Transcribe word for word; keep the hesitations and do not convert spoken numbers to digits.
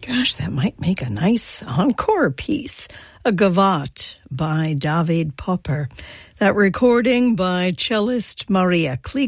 Gosh, that might make a nice encore piece. A Gavotte by David Popper. That recording by cellist Maria Klieg.